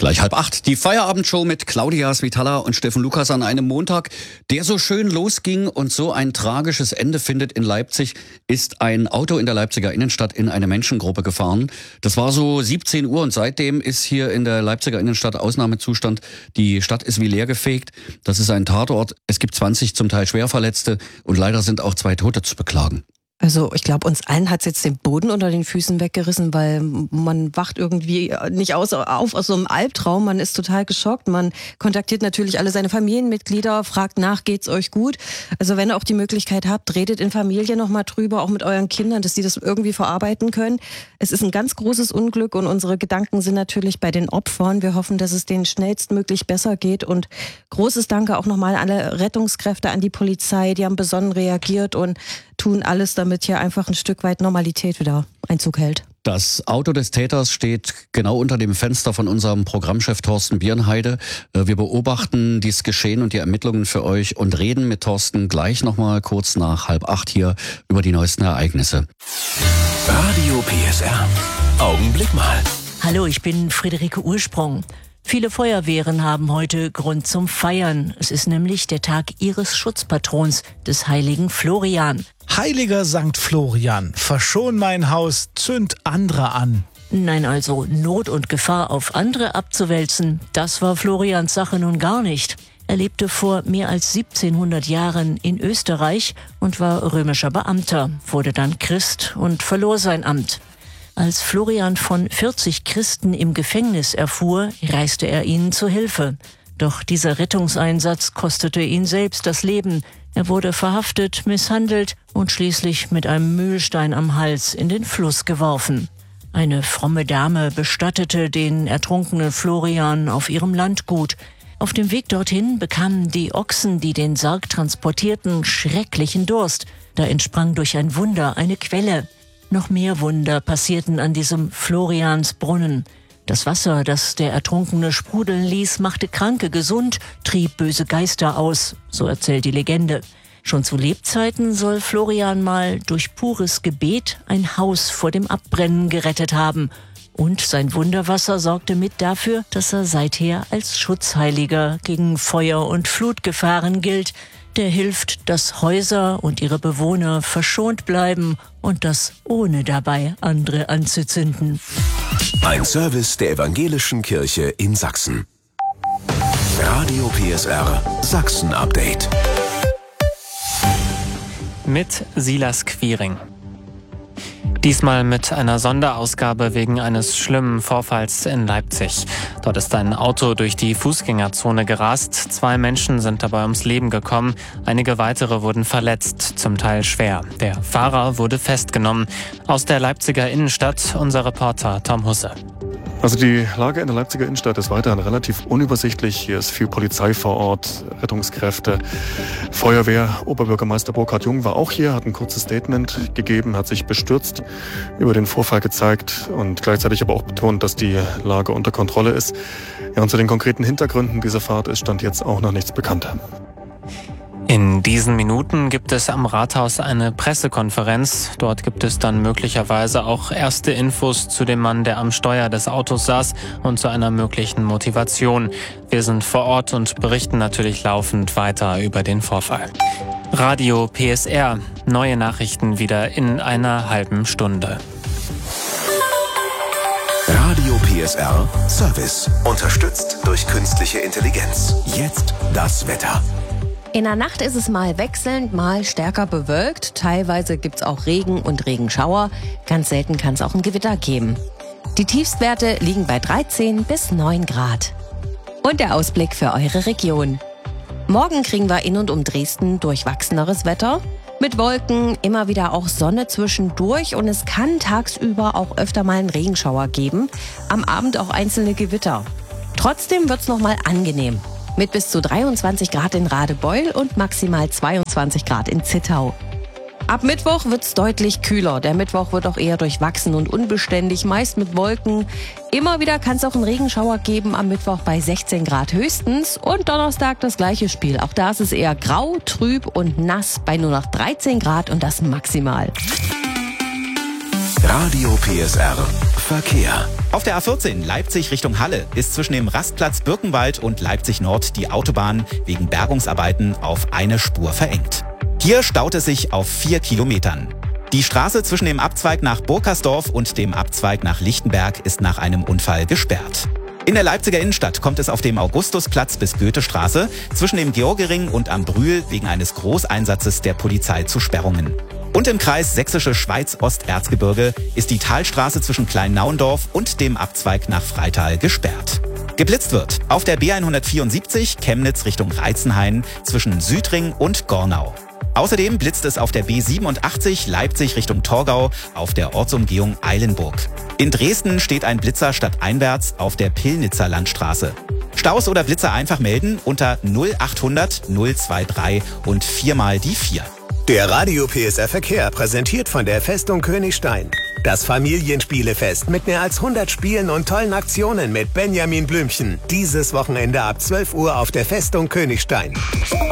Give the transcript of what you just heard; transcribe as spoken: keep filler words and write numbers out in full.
Gleich halb acht, die Feierabendshow mit Claudia Svitala und Steffen Lukas an einem Montag, der so schön losging und so ein tragisches Ende findet in Leipzig, ist ein Auto in der Leipziger Innenstadt in eine Menschengruppe gefahren. Das war so siebzehn Uhr und seitdem ist hier in der Leipziger Innenstadt Ausnahmezustand. Die Stadt ist wie leergefegt. Das ist ein Tatort. Es gibt zwanzig zum Teil Schwerverletzte und leider sind auch zwei Tote zu beklagen. Also ich glaube, uns allen hat es jetzt den Boden unter den Füßen weggerissen, weil man wacht irgendwie nicht aus, auf aus so einem Albtraum. Man ist total geschockt. Man kontaktiert natürlich alle seine Familienmitglieder, fragt nach, geht's euch gut? Also wenn ihr auch die Möglichkeit habt, redet in Familie nochmal drüber, auch mit euren Kindern, dass die das irgendwie verarbeiten können. Es ist ein ganz großes Unglück und unsere Gedanken sind natürlich bei den Opfern. Wir hoffen, dass es denen schnellstmöglich besser geht und großes Danke auch nochmal an alle Rettungskräfte, an die Polizei. Die haben besonnen reagiert und tun alles, damit hier einfach ein Stück weit Normalität wieder Einzug hält. Das Auto des Täters steht genau unter dem Fenster von unserem Programmchef Thorsten Birnheide. Wir beobachten dieses Geschehen und die Ermittlungen für euch und reden mit Thorsten gleich nochmal kurz nach halb acht hier über die neuesten Ereignisse. Radio P S R. Augenblick mal. Hallo, ich bin Friederike Ursprung. Viele Feuerwehren haben heute Grund zum Feiern. Es ist nämlich der Tag ihres Schutzpatrons, des heiligen Florian. Heiliger Sankt Florian, verschon mein Haus, zünd andere an. Nein, also Not und Gefahr auf andere abzuwälzen, das war Florians Sache nun gar nicht. Er lebte vor mehr als siebzehnhundert Jahren in Österreich und war römischer Beamter, wurde dann Christ und verlor sein Amt. Als Florian von vierzig Christen im Gefängnis erfuhr, reiste er ihnen zu Hilfe. Doch dieser Rettungseinsatz kostete ihn selbst das Leben. Er wurde verhaftet, misshandelt und schließlich mit einem Mühlstein am Hals in den Fluss geworfen. Eine fromme Dame bestattete den ertrunkenen Florian auf ihrem Landgut. Auf dem Weg dorthin bekamen die Ochsen, die den Sarg transportierten, schrecklichen Durst. Da entsprang durch ein Wunder eine Quelle. Noch mehr Wunder passierten an diesem Floriansbrunnen. Das Wasser, das der Ertrunkene sprudeln ließ, machte Kranke gesund, trieb böse Geister aus, so erzählt die Legende. Schon zu Lebzeiten soll Florian mal durch pures Gebet ein Haus vor dem Abbrennen gerettet haben. Und sein Wunderwasser sorgte mit dafür, dass er seither als Schutzheiliger gegen Feuer- und Flutgefahren gilt. Der hilft, dass Häuser und ihre Bewohner verschont bleiben und das ohne dabei andere anzuzünden. Ein Service der Evangelischen Kirche in Sachsen. Radio P S R Sachsen Update. Mit Silas Quiring. Diesmal mit einer Sonderausgabe wegen eines schlimmen Vorfalls in Leipzig. Dort ist ein Auto durch die Fußgängerzone gerast. Zwei Menschen sind dabei ums Leben gekommen. Einige weitere wurden verletzt, zum Teil schwer. Der Fahrer wurde festgenommen. Aus der Leipziger Innenstadt unser Reporter Tom Husse. Also die Lage in der Leipziger Innenstadt ist weiterhin relativ unübersichtlich. Hier ist viel Polizei vor Ort, Rettungskräfte, Feuerwehr. Oberbürgermeister Burkhard Jung war auch hier, hat ein kurzes Statement gegeben, hat sich bestürzt über den Vorfall gezeigt und gleichzeitig aber auch betont, dass die Lage unter Kontrolle ist. Ja, und zu den konkreten Hintergründen dieser Fahrt ist Stand jetzt auch noch nichts bekannt. In diesen Minuten gibt es am Rathaus eine Pressekonferenz. Dort gibt es dann möglicherweise auch erste Infos zu dem Mann, der am Steuer des Autos saß und zu einer möglichen Motivation. Wir sind vor Ort und berichten natürlich laufend weiter über den Vorfall. Radio P S R. Neue Nachrichten wieder in einer halben Stunde. Radio P S R Service. Unterstützt durch künstliche Intelligenz. Jetzt das Wetter. In der Nacht ist es mal wechselnd, mal stärker bewölkt. Teilweise gibt's auch Regen und Regenschauer. Ganz selten kann es auch ein Gewitter geben. Die Tiefstwerte liegen bei dreizehn bis neun Grad. Und der Ausblick für eure Region. Morgen kriegen wir in und um Dresden durchwachseneres Wetter. Mit Wolken, immer wieder auch Sonne zwischendurch und es kann tagsüber auch öfter mal einen Regenschauer geben. Am Abend auch einzelne Gewitter. Trotzdem wird's noch mal angenehm. Mit bis zu dreiundzwanzig Grad in Radebeul und maximal zweiundzwanzig Grad in Zittau. Ab Mittwoch wird's deutlich kühler. Der Mittwoch wird auch eher durchwachsen und unbeständig, meist mit Wolken. Immer wieder kann es auch einen Regenschauer geben, am Mittwoch bei sechzehn Grad höchstens. Und Donnerstag das gleiche Spiel. Auch da ist es eher grau, trüb und nass bei nur noch dreizehn Grad und das maximal. Radio P S R Verkehr. Auf der A vierzehn Leipzig Richtung Halle ist zwischen dem Rastplatz Birkenwald und Leipzig Nord die Autobahn wegen Bergungsarbeiten auf eine Spur verengt. Hier staut es sich auf vier Kilometern. Die Straße zwischen dem Abzweig nach Burkersdorf und dem Abzweig nach Lichtenberg ist nach einem Unfall gesperrt. In der Leipziger Innenstadt kommt es auf dem Augustusplatz bis Goethestraße zwischen dem Georgering und am Brühl wegen eines Großeinsatzes der Polizei zu Sperrungen. Und im Kreis Sächsische Schweiz-Osterzgebirge ist die Talstraße zwischen Kleinauendorf und dem Abzweig nach Freital gesperrt. Geblitzt wird auf der B hundertvierundsiebzig Chemnitz Richtung Reizenhain zwischen Südring und Gornau. Außerdem blitzt es auf der B siebenundachtzig Leipzig Richtung Torgau auf der Ortsumgehung Eilenburg. In Dresden steht ein Blitzer stadteinwärts auf der Pillnitzer Landstraße. Staus oder Blitzer einfach melden unter null achthundert null dreiundzwanzig und viermal die vier. Der Radio P S R Verkehr präsentiert von der Festung Königstein. Das Familienspielefest mit mehr als hundert Spielen und tollen Aktionen mit Benjamin Blümchen. Dieses Wochenende ab zwölf Uhr auf der Festung Königstein.